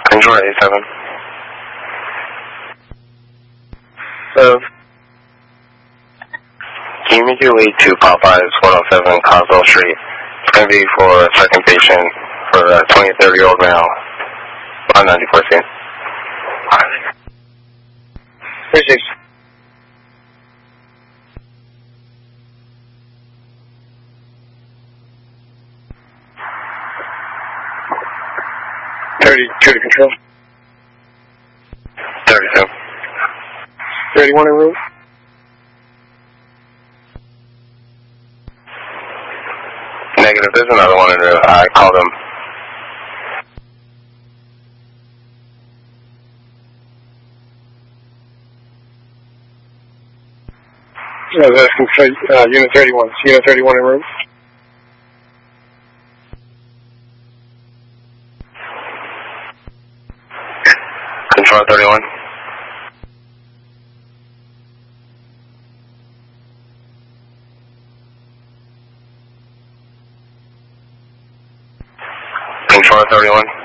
Control 87. Can you make your way to Popeyes 107 Coswell Street? It's going to be for a second patient for a 20-30-year-old male on 94th Street. 36. To control. 32. 31 en route. Negative. There's another one in route. I called him. I was asking for Unit 31. Unit 31 en route. Control 31. Control 31.